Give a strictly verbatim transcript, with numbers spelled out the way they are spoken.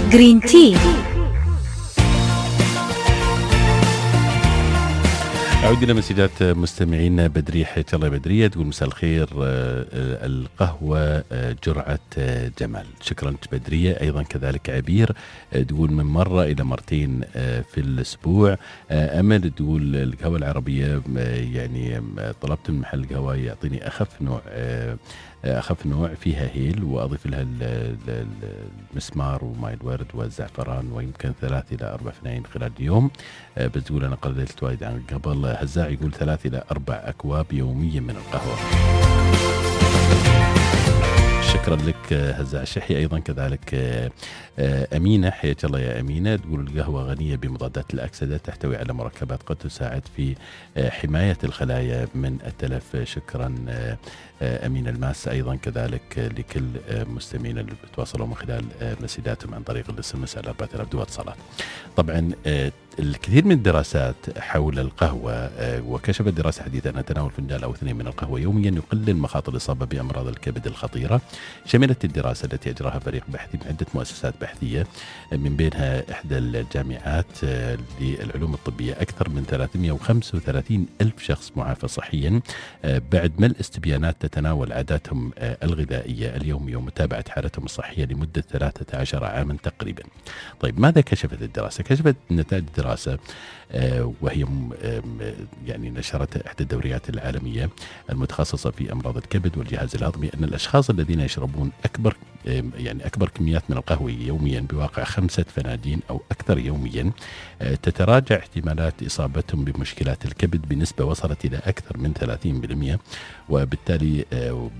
جرين تي. أعود إلى مسجات مستمعينا. بدرية حياك الله بدرية تقول مساء الخير، القهوة جرعة جمال. شكرا بدرية. أيضا كذلك عبير تقول من مرة إلى مرتين في الأسبوع. أمل تقول القهوة العربية يعني طلبت من محل قهوة يعطيني أخف نوع أخف نوع فيها هيل وأضيف لها المسمار وماء الورد والزعفران ويمكن ثلاث إلى أربع فناجين خلال اليوم. بس تقول أنا قللت وايد عن قبل. هزاع يقول ثلاث إلى أربع أكواب يوميا من القهوة. شكرا لك هزاع الشحي. أيضا كذلك أمينة حياك الله يا أمينة تقول القهوة غنية بمضادات الأكسدة تحتوي على مركبات قد تساعد في حماية الخلايا من التلف. شكرا أمين الماس. أيضا كذلك لكل مستمعين اللي بتواصلوا من خلال مسيداتهم عن طريق الاس ام اس على أربعة آلاف دو اتصالات. طبعا الكثير من الدراسات حول القهوة وكشفت دراسة حديثة أن تناول فنجان أو اثنين من القهوة يوميا يقلل مخاطر الإصابة بأمراض الكبد الخطيرة. شملت الدراسة التي أجراها فريق بحثي من عدة مؤسسات بحثية من بينها إحدى الجامعات للعلوم الطبية أكثر من ثلاثمئة وخمسة وثلاثين ألف شخص معافى صحيا بعد ملء استبيانات تتناول عاداتهم الغذائية اليومية ومتابعة حالتهم الصحية لمدة ثلاثة عشر عاما تقريبا. طيب ماذا كشفت الدراسة؟ كشفت نتائج دراسة وهي يعني نشرتها إحدى الدوريات العالمية المتخصصة في أمراض الكبد والجهاز الهضمي أن الأشخاص الذين يشربون أكبر يعني أكبر كميات من القهوة يوميا بواقع خمسة فناجين أو أكثر يوميا تتراجع احتمالات إصابتهم بمشكلات الكبد بنسبة وصلت إلى أكثر من ثلاثين بالمئة. وبالتالي